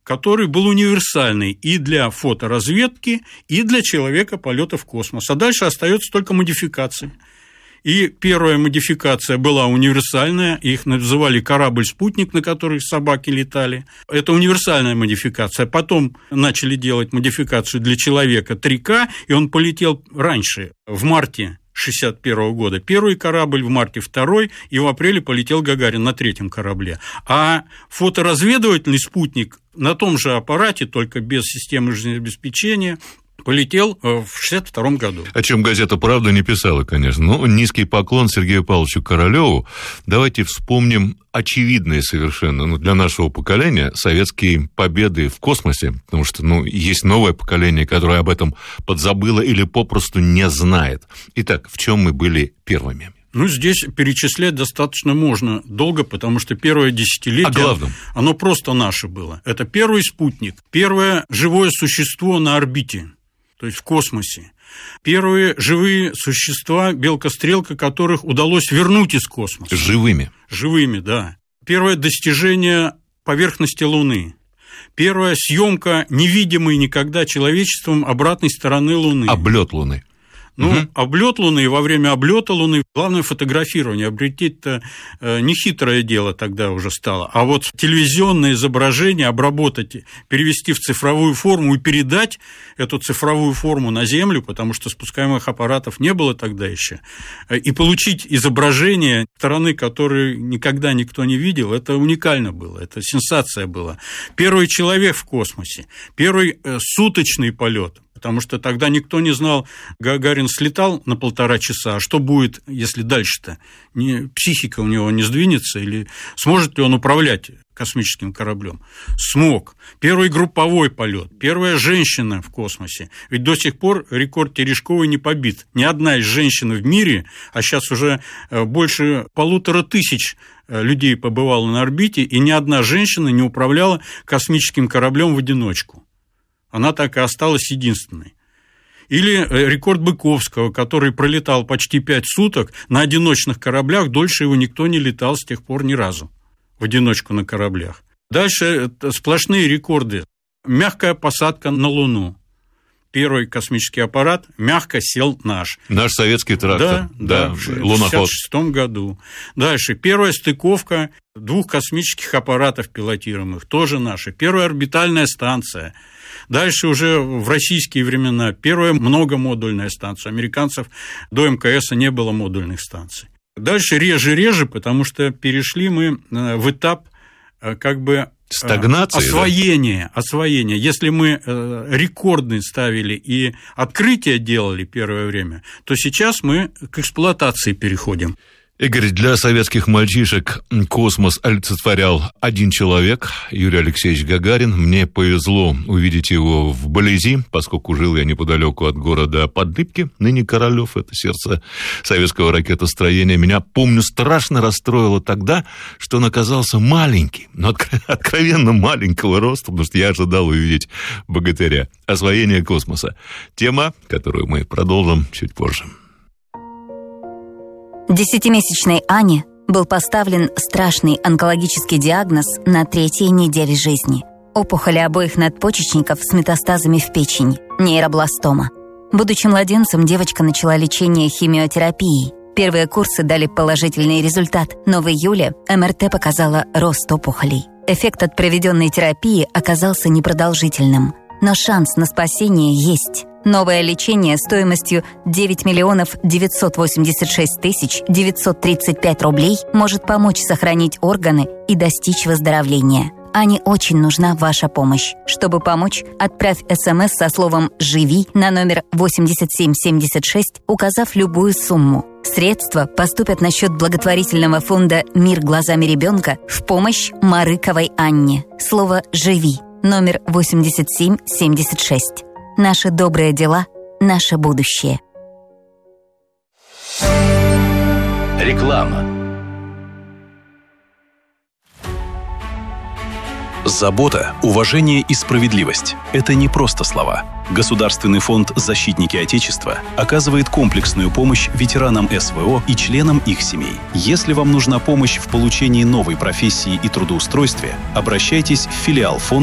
который был универсальный и для фоторазведки, и для человека полета в космос. А дальше остается только модификация. И первая модификация была универсальная, их называли корабль-спутник, на который собаки летали. Это универсальная модификация. Потом начали делать модификацию для человека 3К, и он полетел раньше, в марте 1961 года. Первый корабль, в марте второй, и в апреле полетел Гагарин на третьем корабле. А фоторазведывательный спутник на том же аппарате, только без системы жизнеобеспечения, полетел в 1962 году. О чем газета «Правда» не писала, конечно. Но низкий поклон Сергею Павловичу Королёву. Давайте вспомним очевидные совершенно, для нашего поколения, советские победы в космосе, потому что, есть новое поколение, которое об этом подзабыло или попросту не знает. Итак, в чем мы были первыми? Здесь перечислять достаточно можно долго, потому что первое десятилетие, оно просто наше было. Это первый спутник, первое живое существо на орбите, то есть в космосе. Первые живые существа, белка-стрелка, которых удалось вернуть из космоса. Живыми? Живыми, да. Первое достижение поверхности Луны. Первая съемка невидимой никогда человечеством обратной стороны Луны. Облет Луны. Облет Луны, во время облета Луны главное фотографирование. Облететь-то нехитрое дело тогда уже стало. А вот телевизионное изображение обработать, перевести в цифровую форму и передать эту цифровую форму на Землю, потому что спускаемых аппаратов не было тогда еще, и получить изображение стороны, которую никогда никто не видел, это уникально было, это сенсация была. Первый человек в космосе, первый суточный полет. Потому что тогда никто не знал, Гагарин слетал на 1,5 часа, а что будет, если дальше-то? Психика у него не сдвинется, или сможет ли он управлять космическим кораблем? Смог. Первый групповой полет, первая женщина в космосе. Ведь до сих пор рекорд Терешковой не побит. Ни одна из женщин в мире, а сейчас уже больше 1500 людей побывало на орбите, и ни одна женщина не управляла космическим кораблем в одиночку. Она так и осталась единственной. Или рекорд Быковского, который пролетал почти 5 суток на одиночных кораблях, дольше его никто не летал с тех пор ни разу в одиночку на кораблях. Дальше сплошные рекорды. Мягкая посадка на Луну. Первый космический аппарат мягко сел наш. Наш советский трактор. Да, в луноход. 1966 году. Дальше первая стыковка 2 космических аппаратов пилотируемых, тоже наша. Первая орбитальная станция. Дальше уже в российские времена первая многомодульная станция. У американцев до МКС не было модульных станций. Дальше реже, потому что перешли мы в этап стагнации, освоения. Если мы рекордные ставили и открытия делали первое время, то сейчас мы к эксплуатации переходим. Игорь, для советских мальчишек космос олицетворял один человек, Юрий Алексеевич Гагарин. Мне повезло увидеть его вблизи, поскольку жил я неподалеку от города Подлипки, ныне Королёв, это сердце советского ракетостроения. Меня, помню, страшно расстроило тогда, что он оказался маленький, но откровенно маленького роста, потому что я ожидал увидеть богатыря. Освоение космоса. Тема, которую мы продолжим чуть позже. 10-месячной Ане был поставлен страшный онкологический диагноз на 3-й неделе жизни. Опухоли обоих надпочечников с метастазами в печени, нейробластома. Будучи младенцем, девочка начала лечение химиотерапией. Первые курсы дали положительный результат, но в июле МРТ показала рост опухолей. Эффект от проведенной терапии оказался непродолжительным, но шанс на спасение есть. Новое лечение стоимостью 9 986 935 рублей может помочь сохранить органы и достичь выздоровления. Ане очень нужна ваша помощь. Чтобы помочь, отправь СМС со словом «Живи» на номер 8776, указав любую сумму. Средства поступят на счет благотворительного фонда «Мир глазами ребенка» в помощь Марыковой Анне. Слово «Живи» номер 8776. Наши добрые дела – наше будущее. Реклама. Забота, уважение и справедливость – это не просто слова. Государственный фонд «Защитники Отечества» оказывает комплексную помощь ветеранам СВО и членам их семей. Если вам нужна помощь в получении новой профессии и трудоустройстве, обращайтесь в филиал фонда